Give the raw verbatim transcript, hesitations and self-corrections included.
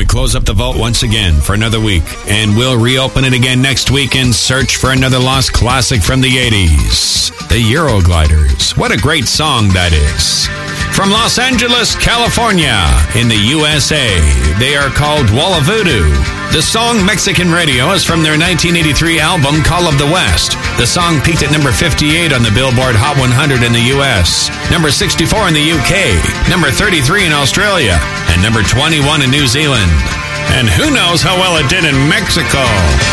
close up the vault once again for another week, and we'll reopen it again next week in search for another lost classic from the eighties. The Eurogliders. What a great song that is. From Los Angeles, California, in the U S A, they are called Walla Voodoo. The song Mexican Radio is from their nineteen eighty-three album Call of the West. The song peaked at number fifty-eight on the Billboard Hot one hundred in the U S, number sixty-four in the U K, number thirty-three in Australia, and number twenty-one in New Zealand. And who knows how well it did in Mexico?